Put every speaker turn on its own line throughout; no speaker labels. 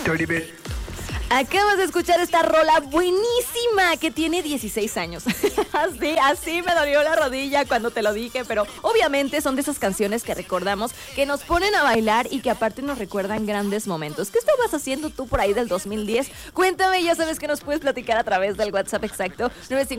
Acabas de escuchar esta rola buenísima que tiene 16 años. Así me dolió la rodilla cuando te lo dije, pero obviamente son de esas canciones que recordamos, que nos ponen a bailar y que aparte nos recuerdan grandes momentos. ¿Qué estabas haciendo tú por ahí del 2010? Cuéntame, ya sabes que nos puedes platicar a través del WhatsApp exacto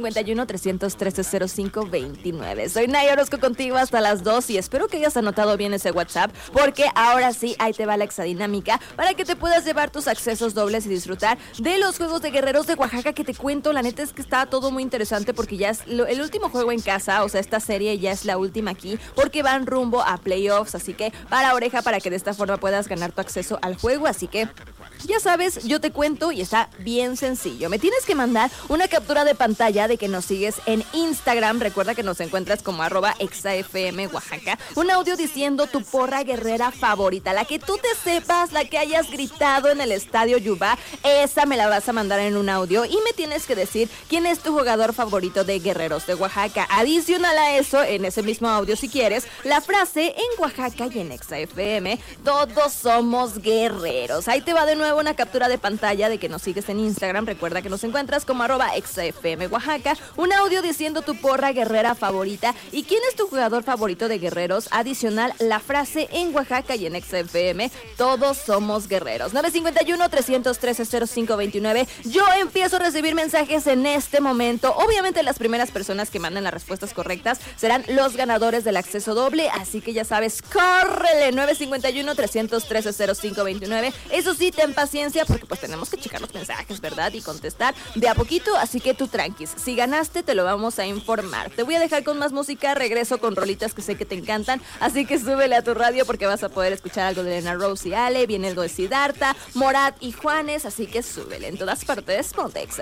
951-313-0529. Soy Naya Orozco contigo hasta las 2 y espero que hayas anotado bien ese WhatsApp, porque ahora sí, ahí te va la exadinámica para que te puedas llevar tus accesos dobles y disfrutar de los Juegos de Guerreros de Oaxaca, que te cuento, la neta es que está todo muy interesante porque ya es el último juego en casa, o sea, esta serie ya es la última aquí, porque van rumbo a playoffs, así que para oreja, para que de esta forma puedas ganar tu acceso al juego, así que ya sabes, yo te cuento y está bien sencillo. Me tienes que mandar una captura de pantalla de que nos sigues en Instagram. Recuerda que nos encuentras como @exafm Oaxaca. Un audio diciendo tu porra guerrera favorita, la que tú te sepas, la que hayas gritado en el estadio Yubá. Esa me la vas a mandar en un audio y me tienes que decir quién es tu jugador favorito de Guerreros de Oaxaca. Adicional a eso, en ese mismo audio, si quieres, la frase en Oaxaca y en ExaFM, todos somos guerreros. Ahí te va de nuevo una captura de pantalla de que nos sigues en Instagram. Recuerda que nos encuentras como @exafm Oaxaca. Un audio diciendo tu porra guerrera favorita y quién es tu jugador favorito de Guerreros. Adicional, la frase en Oaxaca y en ExaFM, todos somos guerreros. 951-313-0529. Yo empiezo a recibir mensajes en este momento. Obviamente las primeras personas que manden las respuestas correctas serán los ganadores del acceso doble, así que ya sabes, córrele. 951-313-0529. Eso sí, ten paciencia porque pues tenemos que checar los mensajes, ¿verdad? Y contestar de a poquito, así que tú tranquis. Si ganaste, te lo vamos a informar. Te voy a dejar con más música, regreso con rolitas que sé que te encantan, así que súbele a tu radio porque vas a poder escuchar algo de Elena Rose y Ale, viene algo de Siddhartha, Morat y Juanes, así que súbele. En todas partes, ponte Exa.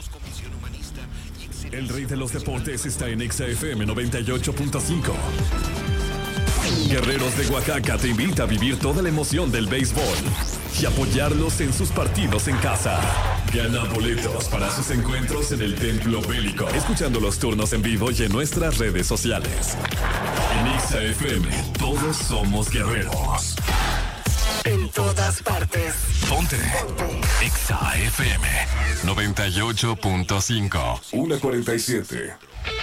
El rey de los deportes está en ExaFM 98.5. Guerreros de Oaxaca te invita a vivir toda la emoción del béisbol y apoyarlos en sus partidos en casa. Gana boletos para sus encuentros en el Templo Bélico, escuchando los turnos en vivo y en nuestras redes sociales. En ExaFM, todos somos guerreros.
En todas partes.
Ponte ExaFM 98.5. 1:47.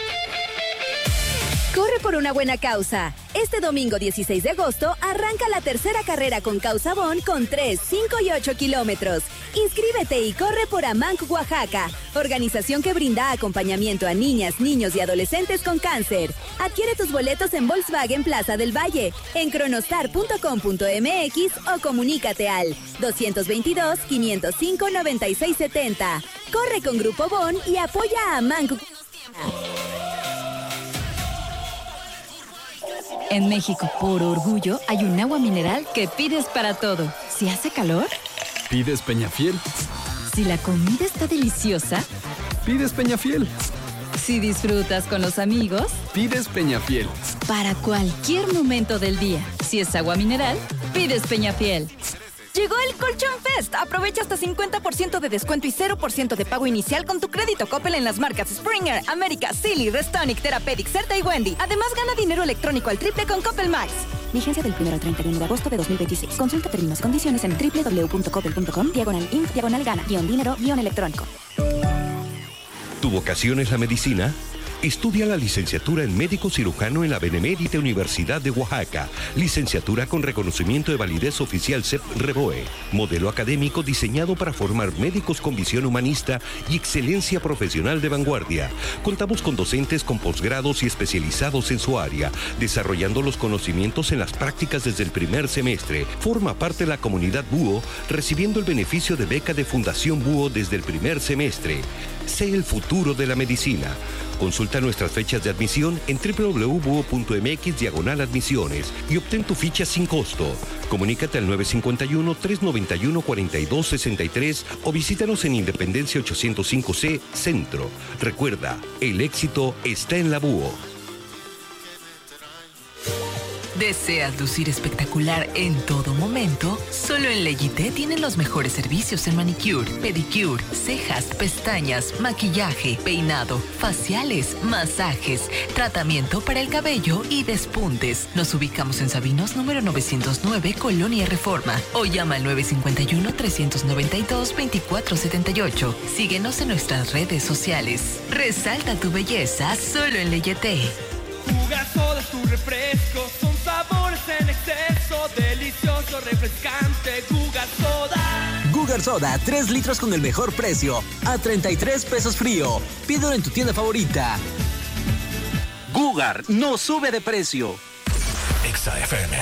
Corre por una buena causa. Este domingo 16 de agosto arranca la tercera carrera con Causa Bon con 3, 5 y 8 kilómetros. Inscríbete y corre por Amanc, Oaxaca. Organización que brinda acompañamiento a niñas, niños y adolescentes con cáncer. Adquiere tus boletos en Volkswagen Plaza del Valle, en cronostar.com.mx o comunícate al 222-505-9670. Corre con Grupo Bon y apoya a Amanc.
En México, por orgullo, hay un agua mineral que pides para todo. Si hace calor,
pides Peñafiel.
Si la comida está deliciosa,
pides Peñafiel.
Si disfrutas con los amigos,
pides Peñafiel.
Para cualquier momento del día, si es agua mineral, pides Peñafiel.
Llegó el Colchón Fest. Aprovecha hasta 50% de descuento y 0% de pago inicial con tu crédito Coppel en las marcas Springer, América, Silly, Restonic, Therapeutic, Certa y Wendy. Además, gana dinero electrónico al triple con Coppel Max.
Vigencia del 1 al 31 de agosto de 2026. Consulta términos y condiciones en www.coppel.com/inf/gana-dinero-electrónico.
¿Tu vocación es la medicina? Estudia la licenciatura en médico cirujano en la Benemérita Universidad de Oaxaca. Licenciatura con reconocimiento de validez oficial CEP-REVOE. Modelo académico diseñado para formar médicos con visión humanista y excelencia profesional de vanguardia. Contamos con docentes con posgrados y especializados en su área, desarrollando los conocimientos en las prácticas desde el primer semestre. Forma parte de la comunidad Búho, recibiendo el beneficio de beca de Fundación Búho desde el primer semestre. Sé el futuro de la medicina. Consulta nuestras fechas de admisión en www.buo.mx/admisiones y obtén tu ficha sin costo. Comunícate al 951-391-4263 o visítanos en Independencia 805C, Centro. Recuerda, el éxito está en la Búho.
Desea lucir espectacular en todo momento, solo
Solo en Leyité tienen los mejores servicios en manicure, pedicure, cejas, pestañas, maquillaje, peinado, faciales, masajes, tratamiento para el cabello y despuntes. Nos ubicamos en Sabinos número 909, Colonia Reforma. O llama al 951-392-2478. Síguenos en nuestras redes sociales. Resalta tu belleza solo en Leyité.
Gugar Soda es tu refresco, son sabores en exceso, delicioso, refrescante, Gugar Soda.
Gugar Soda, 3 litros con el mejor precio, a 33 pesos frío. Pídelo en tu tienda favorita. Gugar no sube de precio.
Exa FM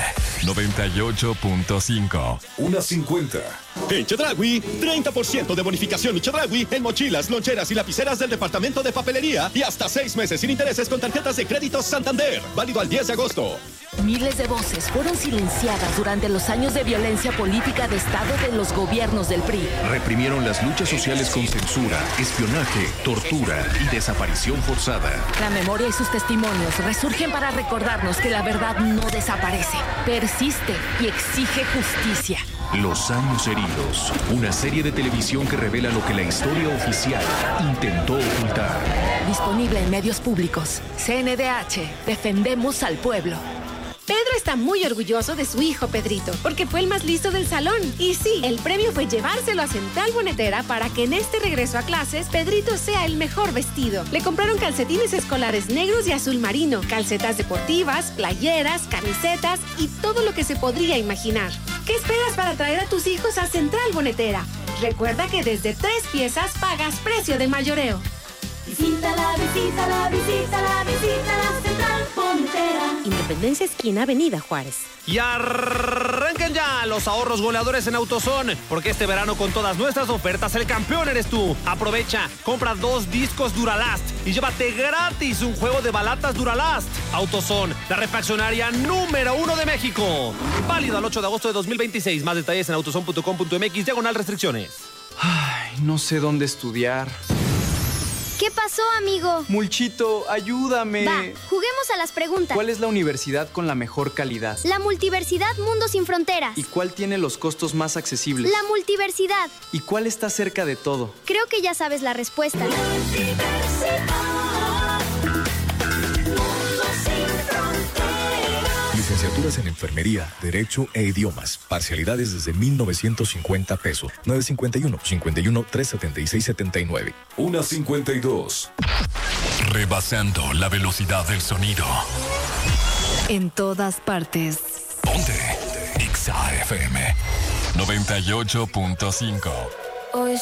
98.5. 1.50.
En Chedraui, 30% de bonificación y Chedraui en mochilas, loncheras y lapiceras del departamento de papelería y hasta 6 meses sin intereses con tarjetas de crédito Santander. Válido al 10 de agosto.
Miles de voces fueron silenciadas durante los años de violencia política de Estado de los gobiernos del PRI.
Reprimieron las luchas sociales con censura, espionaje, tortura y desaparición forzada.
La memoria y sus testimonios resurgen para recordarnos que la verdad no desaparece, persiste y exige justicia.
Los años heridos, una serie de televisión que revela lo que la historia oficial intentó ocultar.
Disponible en medios públicos. CNDH, defendemos al pueblo.
Pedro está muy orgulloso de su hijo Pedrito, porque fue el más listo del salón. Y sí, el premio fue llevárselo a Central Bonetera para que en este regreso a clases, Pedrito sea el mejor vestido. Le compraron calcetines escolares negros y azul marino, calcetas deportivas, playeras, camisetas y todo lo que se podría imaginar. ¿Qué esperas para traer a tus hijos a Central Bonetera? Recuerda que desde 3 piezas pagas precio de mayoreo.
Visítala, visítala, visítala, visítala, Central Bonetera.
Independencia, esquina, Avenida Juárez.
Y arranquen ya los ahorros goleadores en AutoZone, porque este verano con todas nuestras ofertas el campeón eres tú. Aprovecha, compra 2 discos Duralast y llévate gratis un juego de balatas Duralast. AutoZone, la refaccionaria número 1 de México. Válido al 8 de agosto de 2026. Más detalles en autozone.com.mx/restricciones.
Ay, no sé dónde estudiar.
¿Qué pasó, amigo?
Mulchito, ayúdame.
Va, juguemos a las preguntas.
¿Cuál es la universidad con la mejor calidad?
La Multiversidad Mundo Sin Fronteras.
¿Y cuál tiene los costos más accesibles?
La Multiversidad.
¿Y cuál está cerca de todo?
Creo que ya sabes la respuesta.
Licenciaturas en Enfermería, Derecho e Idiomas. Parcialidades desde 1,950 pesos. 951-51-376-79. 1.52. Rebasando la velocidad del sonido.
En todas partes.
Ponte. Exa FM 98.5.